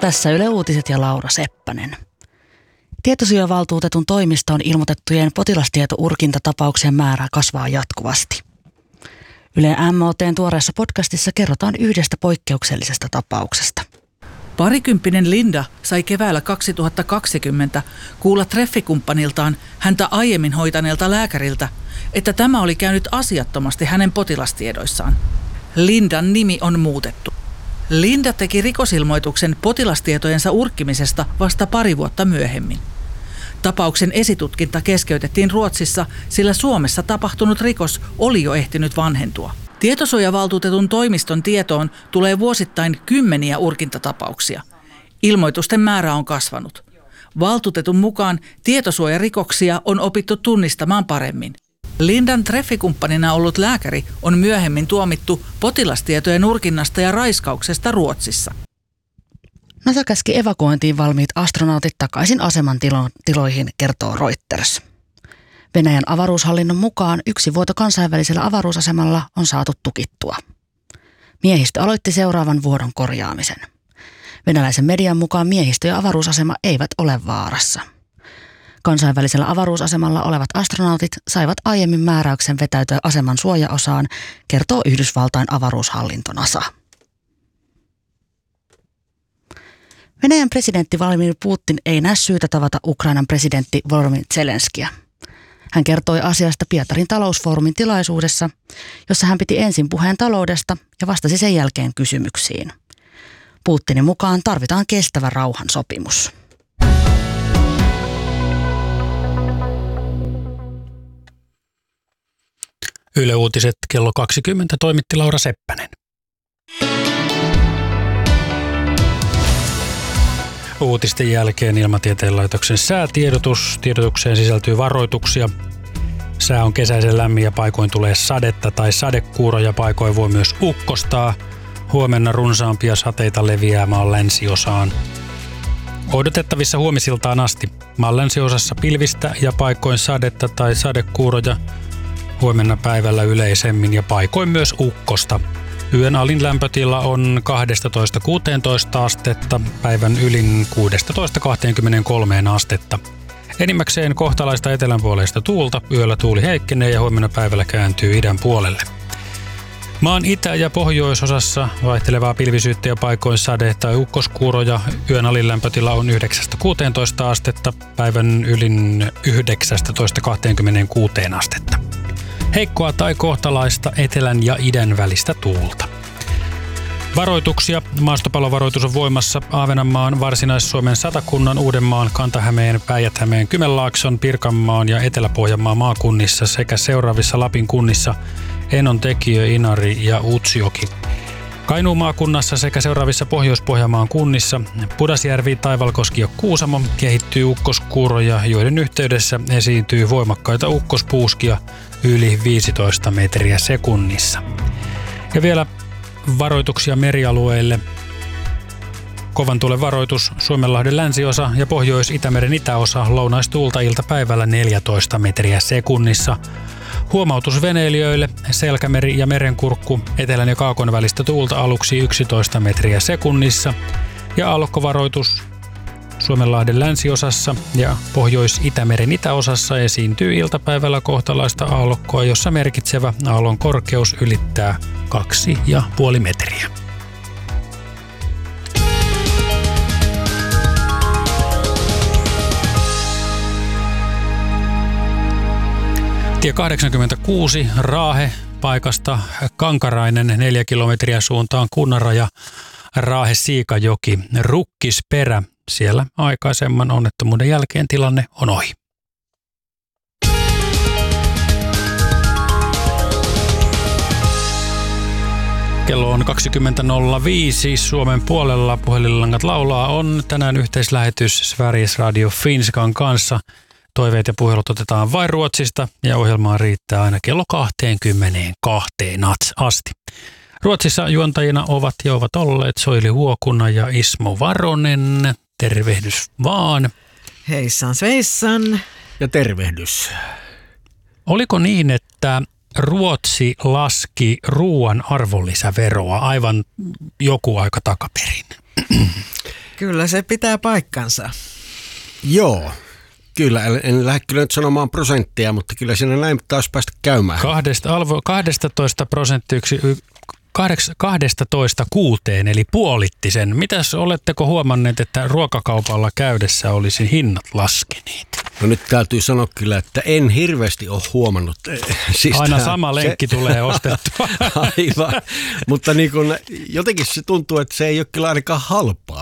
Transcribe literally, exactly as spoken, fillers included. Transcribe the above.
Tässä Yle Uutiset ja Laura Seppänen. Tietosuojavaltuutetun toimistoon ilmoitettujen potilastieto-urkintatapauksien määrä kasvaa jatkuvasti. Yle M O T:n tuoreessa podcastissa kerrotaan yhdestä poikkeuksellisesta tapauksesta. Parikymppinen Linda sai keväällä kaksituhattakaksikymmentä kuulla treffikumppaniltaan häntä aiemmin hoitaneelta lääkäriltä, että tämä oli käynyt asiattomasti hänen potilastiedoissaan. Lindan nimi on muutettu. Linda teki rikosilmoituksen potilastietojensa urkkimisesta vasta pari vuotta myöhemmin. Tapauksen esitutkinta keskeytettiin Ruotsissa, sillä Suomessa tapahtunut rikos oli jo ehtinyt vanhentua. Tietosuojavaltuutetun toimiston tietoon tulee vuosittain kymmeniä urkintatapauksia. Ilmoitusten määrä on kasvanut. Valtuutetun mukaan tietosuojarikoksia on opittu tunnistamaan paremmin. Lindan treffikumppanina ollut lääkäri on myöhemmin tuomittu potilastietojen urkinnasta ja raiskauksesta Ruotsissa. NASA käski evakuointiin valmiit astronautit takaisin aseman tilo- tiloihin, kertoo Reuters. Venäjän avaruushallinnon mukaan yksi vuoto kansainvälisellä avaruusasemalla on saatu tukittua. Miehistö aloitti seuraavan vuodon korjaamisen. Venäläisen median mukaan miehistö ja avaruusasema eivät ole vaarassa. Kansainvälisellä avaruusasemalla olevat astronautit saivat aiemmin määräyksen vetäytyä aseman suojaosaan, kertoo Yhdysvaltain avaruushallinto NASA. Venäjän presidentti Vladimir Putin ei näe syytä tavata Ukrainan presidentti Volodymyr Zelenskiä. Hän kertoi asiasta Pietarin talousfoorumin tilaisuudessa, jossa hän piti ensin puheen taloudesta ja vastasi sen jälkeen kysymyksiin. Putinin mukaan tarvitaan kestävä rauhansopimus. Yle Uutiset kello kaksikymmentä toimitti Laura Seppänen. Uutisten jälkeen Ilmatieteen laitoksen säätiedotus. Tiedotukseen sisältyy varoituksia. Sää on kesäisen lämmin ja paikoin tulee sadetta tai sadekuuroja, paikoin voi myös ukkostaa. Huomenna runsaampia sateita leviää maan länsiosaan. Odotettavissa huomisiltaan asti. Maan länsiosassa pilvistä ja paikoin sadetta tai sadekuuroja. Huomenna päivällä yleisemmin ja paikoin myös ukkosta. Yön alin lämpötila on kaksitoista kuusitoista astetta, päivän ylin kuusitoista kaksikymmentäkolme astetta. Enimmäkseen kohtalaista etelänpuoleista tuulta, yöllä tuuli heikkenee ja huomenna päivällä kääntyy idän puolelle. Maan itä- ja pohjoisosassa vaihtelevaa pilvisyyttä ja paikoin sade- tai ukkoskuuroja. Yön alin lämpötila on yhdeksästä kuuteentoista astetta, päivän ylin yhdeksästätoista kaksikymmentäkuusi astetta. Heikkoa tai kohtalaista etelän ja idän välistä tuulta. Varoituksia. Maastopallovaroitus on voimassa Ahvenanmaan, Varsinais-Suomen, Satakunnan, Uudenmaan, Kanta-Hämeen, Päijät-Hämeen, Kymenlaakson, Pirkanmaan ja Etelä-Pohjanmaan maakunnissa sekä seuraavissa Lapin kunnissa Enontekiö, Inari ja Utsjoki. Kainuun maakunnassa sekä seuraavissa Pohjois-Pohjanmaan kunnissa Pudasjärvi, Taivalkoski ja Kuusamo kehittyy ukkoskuuroja, joiden yhteydessä esiintyy voimakkaita ukkospuuskia yli viisitoista metriä sekunnissa. Ja vielä varoituksia merialueille. Kovan tuulen varoitus Suomenlahden länsiosa ja Pohjois-Itämeren itäosa, lounaistuulta iltapäivällä neljätoista metriä sekunnissa. Huomautus veneilijöille, Selkämeri ja Merenkurkku, etelän ja kaakon välistä tuulta aluksi yksitoista metriä sekunnissa. Ja aallokkovaroitus Suomenlahden länsiosassa ja Pohjois-Itämeren itäosassa esiintyy iltapäivällä kohtalaista aallokkoa, jossa merkitsevä aallon korkeus ylittää kaksi ja puoli metriä. Tie kahdeksankymmentäkuusi Raahe paikasta Kankarainen neljä kilometriä suuntaan kunnanraja Raahe-Siikajoki Rukkisperä. Siellä aikaisemman onnettomuuden jälkeen tilanne on ohi. Kello on kaksikymmentä nolla viisi Suomen puolella. Puhelinlangat laulaa on tänään yhteislähetys Sveriges Radio Finskan kanssa. Toiveet ja puhelut otetaan vain Ruotsista ja ohjelmaa riittää aina kello kaksikymmentäkaksi asti. Ruotsissa juontajina ovat ja ovat olleet Soili Huokuna ja Ismo Varonen. Tervehdys vaan. Heissan sveissan. Ja tervehdys. Oliko niin, että Ruotsi laski ruoan arvonlisäveroa aivan joku aika takaperin? Kyllä se pitää paikkansa. Joo, kyllä. En, en lähde kyllä nyt sanomaan prosenttia, mutta kyllä siinä näin taas päästä käymään. Kahdesta, alvo, kahdestatoista prosenttiyksi, kahdestatoista kuuteen, eli puolitti sen. Mitäs oletteko huomanneet, että ruokakaupalla käydessä olisi hinnat laskeneet? No nyt täytyy sanoa kyllä, että en hirveästi ole huomannut. Siis Aina tämä, sama lenkki se, tulee ostettua. Aivan, mutta niin kun, jotenkin se tuntuu, että se ei ole kyllä ainakaan halpaa.